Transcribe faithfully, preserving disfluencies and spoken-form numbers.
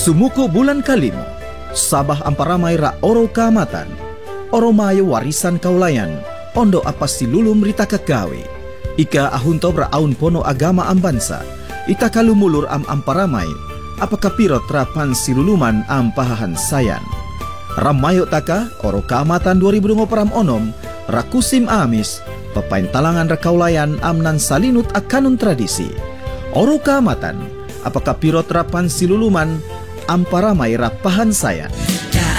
Sumuko bulan kalimo, sabah amparamay ra oro kaamatan, oro mayo warisan kaulayan, ondo apa silulum rita kagawe. Ika ahunto ra aun pono agama ambansa, ita kalumulur am amparamay, apa kapirot rapan siluluman am pahahan sayan. Ramayo taka, oro kaamatan dua ribu dua puluh onom, rakusim amis, papain talangan ra kaulayan amnan salinut akanun tradisi. Oro kaamatan, apakah pirot rapan siluluman amparamay rapahan saya.